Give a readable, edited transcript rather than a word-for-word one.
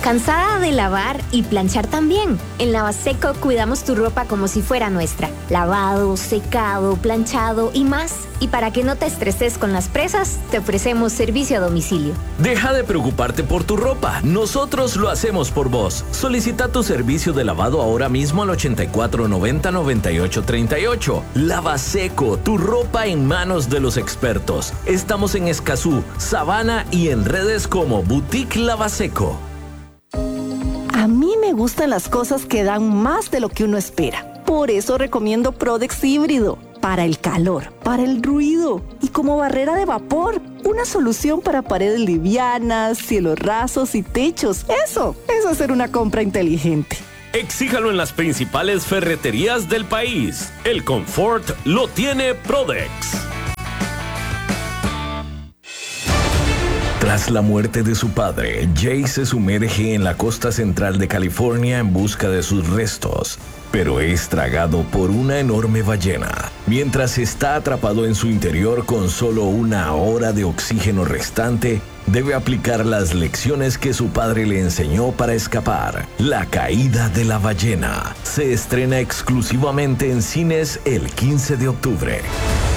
¿Cansada de lavar y planchar también? En Lavaseco cuidamos tu ropa como si fuera nuestra. Lavado, secado, planchado y más. Y para que no te estreses con las presas, te ofrecemos servicio a domicilio. Deja de preocuparte por tu ropa. Nosotros lo hacemos por vos. Solicita tu servicio de lavado ahora mismo al 8490-9838. Lavaseco, tu ropa en manos de los expertos. Estamos en Escazú, Sabana y en redes como Boutique Lavaseco. A mí me gustan las cosas que dan más de lo que uno espera. Por eso recomiendo Prodex Híbrido. Para el calor, para el ruido y como barrera de vapor. Una solución para paredes livianas, cielos rasos y techos. Eso es hacer una compra inteligente. Exíjalo en las principales ferreterías del país. El confort lo tiene Prodex. Tras la muerte de su padre, Jay se sumerge en la costa central de California en busca de sus restos, pero es tragado por una enorme ballena. Mientras está atrapado en su interior con solo 1 hora de oxígeno restante, debe aplicar las lecciones que su padre le enseñó para escapar. La caída de la ballena se estrena exclusivamente en cines el 15 de octubre.